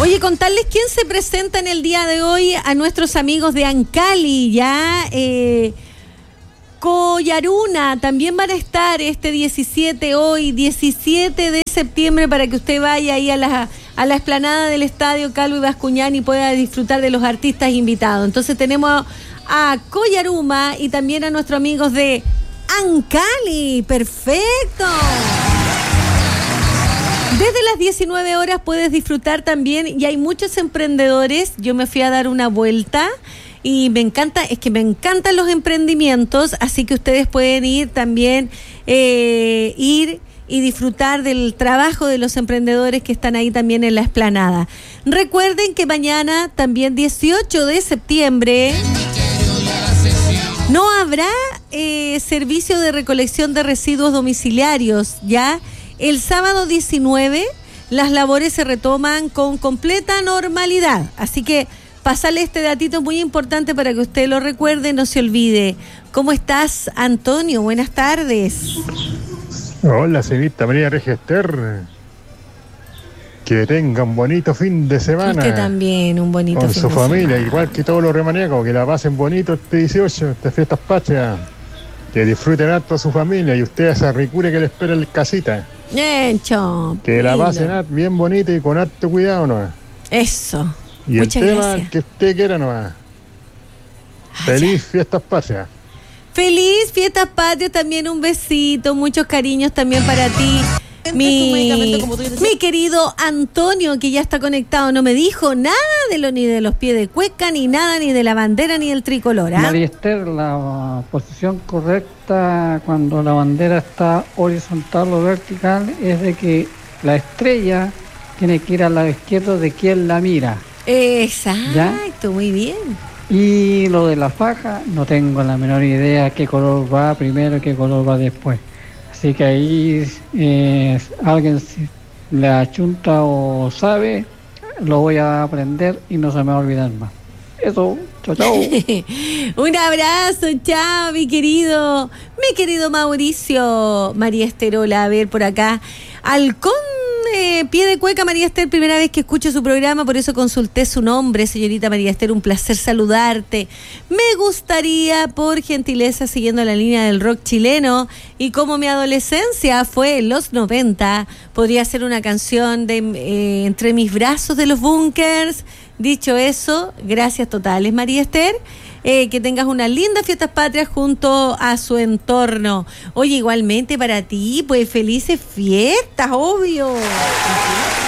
Oye, contarles quién se presenta en el día de hoy a nuestros amigos de Ancali, ya. Collaruna también van a estar este 17 de septiembre, para que usted vaya ahí a la explanada del Estadio Calvo y Bascuñán y pueda disfrutar de los artistas invitados. Entonces tenemos a Collaruma y también a nuestros amigos de Ancali. ¡Perfecto! Desde las 19 horas puedes disfrutar también, y hay muchos emprendedores. Yo me fui a dar una vuelta y me encantan los emprendimientos, así que ustedes pueden ir también, ir y disfrutar del trabajo de los emprendedores que están ahí también en la explanada. Recuerden que mañana, también 18 de septiembre, no habrá servicio de recolección de residuos domiciliarios, ¿ya? El sábado 19 las labores se retoman con completa normalidad, así que pasarle este datito muy importante para que usted lo recuerde, no se olvide. ¿Cómo estás, Antonio? Buenas tardes. Hola, señorita María Regester. Que tenga un bonito fin de semana. Usted también, un bonito fin de semana. Con su familia, igual que todos los remaníacos, que la pasen bonito este 18, estas fiestas patrias. Que disfruten harto a su familia y usted a esa ricura que le espera en casita. Que la pasen bien bonita y con harto cuidado, ¿no? Eso. Y muchas el tema gracias. que usted quiera nomás. Feliz fiestas patrias. Feliz fiestas patrias, también un besito, muchos cariños también para ti. Mi querido Antonio, que ya está conectado, no me dijo nada ni de los pies de cueca, ni nada, ni de la bandera, ni del tricolor. María Esther, la posición correcta cuando la bandera está horizontal o vertical es de que la estrella tiene que ir al lado izquierdo de quien la mira. Exacto, ¿ya? Muy bien. Y lo de la faja, no tengo la menor idea qué color va primero, qué color va después. Así que ahí alguien si le achunta o sabe, lo voy a aprender y no se me va a olvidar más. Eso, chao, chao. Un abrazo, chao, mi querido Mauricio. María Esterola, a ver por acá. Halcón, pie de cueca, María Esther, primera vez que escucho su programa, por eso consulté su nombre, señorita María Esther, un placer saludarte. Me gustaría, por gentileza, siguiendo la línea del rock chileno, y como mi adolescencia fue en los 90, podría ser una canción de Entre mis brazos de los Bunkers. Dicho eso, gracias totales, María Esther. Que tengas unas lindas fiestas patrias junto a su entorno. Oye, igualmente para ti, pues felices fiestas, obvio.